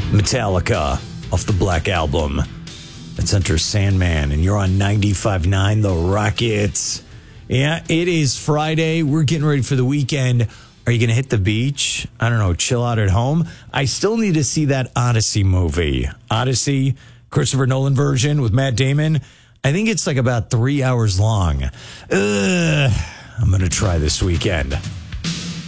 Metallica off the Black Album. That's Enter Sandman, and you're on 95.9 The Rockets. Yeah, it is Friday. We're getting ready for the weekend. Are you going to hit the beach? I don't know, chill out at home? I still need to see that Odyssey movie. Odyssey, Christopher Nolan version with Matt Damon. I think it's like about 3 hours long. I'm going to try this weekend.